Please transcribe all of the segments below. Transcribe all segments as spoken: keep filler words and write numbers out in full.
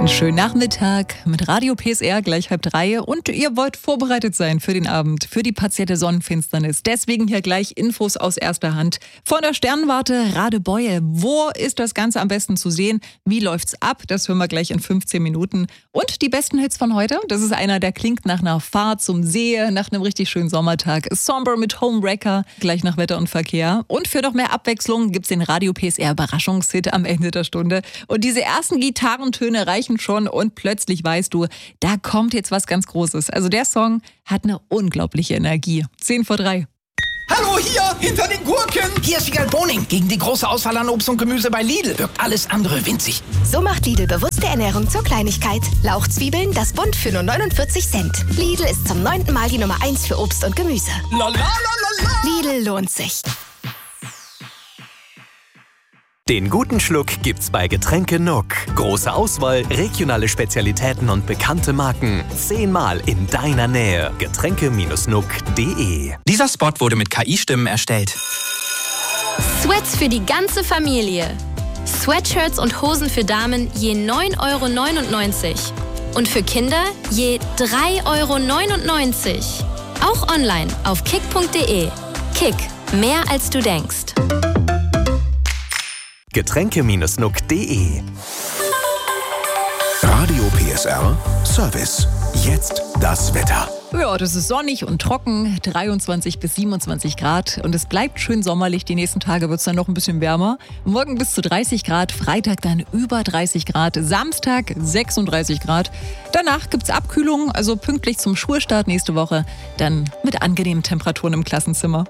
Einen schönen Nachmittag mit Radio P S R, gleich halb drei. Und ihr wollt vorbereitet sein für den Abend, für die partielle Sonnenfinsternis. Deswegen hier gleich Infos aus erster Hand. Von der Sternwarte Radebeul. Wo ist das Ganze am besten zu sehen? Wie läuft's ab? Das hören wir gleich in fünfzehn Minuten. Und die besten Hits von heute. Das ist einer, der klingt nach einer Fahrt zum See, nach einem richtig schönen Sommertag. Somber mit Homewrecker, gleich nach Wetter und Verkehr. Und für noch mehr Abwechslung gibt's den Radio P S R Überraschungshit am Ende der Stunde. Und diese ersten Gitarrentöne reichen schon und plötzlich weißt du, da kommt jetzt was ganz Großes. Also der Song hat eine unglaubliche Energie. zehn vor drei. Hallo, hier, hinter den Gurken. Hier ist Wiegald Boning. Gegen die große Auswahl an Obst und Gemüse bei Lidl wirkt alles andere winzig. So macht Lidl bewusste Ernährung zur Kleinigkeit. Lauchzwiebeln, das Bund für nur neunundvierzig Cent. Lidl ist zum neunten Mal die Nummer eins für Obst und Gemüse. La, la, la, la, la. Lidl lohnt sich. Den guten Schluck gibt's bei Getränke Nuck. Große Auswahl, regionale Spezialitäten und bekannte Marken. Zehnmal in deiner Nähe. Getränke Nuck punkt de. Dieser Spot wurde mit K I-Stimmen erstellt. Sweats für die ganze Familie. Sweatshirts und Hosen für Damen je neun Euro neunundneunzig. Und für Kinder je drei Euro neunundneunzig. Auch online auf kick punkt de. Kick, mehr als du denkst. Getränke Nuck punkt de. Radio P S R Service. Jetzt das Wetter. Ja, das ist sonnig und trocken, dreiundzwanzig bis siebenundzwanzig Grad und es bleibt schön sommerlich. Die nächsten Tage wird es dann noch ein bisschen wärmer. Morgen bis zu dreißig Grad, Freitag dann über dreißig Grad, Samstag sechsunddreißig Grad. Danach gibt es Abkühlung, also pünktlich zum Schulstart nächste Woche, dann mit angenehmen Temperaturen im Klassenzimmer.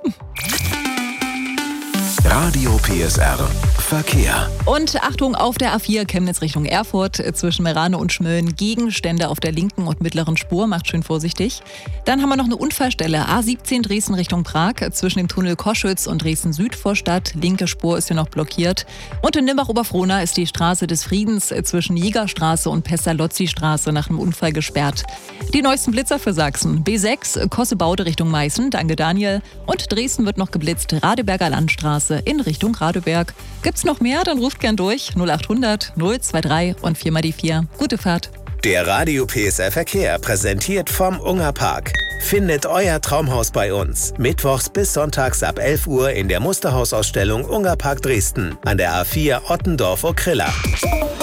Radio P S R Verkehr. Und Achtung, auf der A vier Chemnitz Richtung Erfurt zwischen Merane und Schmölln Gegenstände auf der linken und mittleren Spur. Macht schön vorsichtig. Dann haben wir noch eine Unfallstelle. A siebzehn Dresden Richtung Prag zwischen dem Tunnel Koschütz und Dresden Südvorstadt. Linke Spur ist hier noch blockiert. Und in Nimbach-Oberfrohna ist die Straße des Friedens zwischen Jägerstraße und Pestalozzi-Straße nach einem Unfall gesperrt. Die neuesten Blitzer für Sachsen. B sechs Kossebaude Richtung Meißen. Danke Daniel. Und Dresden wird noch geblitzt. Radeberger Landstraße in Richtung Radeberg. Gibt's noch mehr? Dann ruft gern durch. null achthundert null drei und vier mal die vier. Gute Fahrt. Der Radio P S R Verkehr präsentiert vom Ungerpark. Findet euer Traumhaus bei uns. Mittwochs bis sonntags ab elf Uhr in der Musterhausausstellung Ungerpark Dresden an der A vier Ottendorf-Okrilla.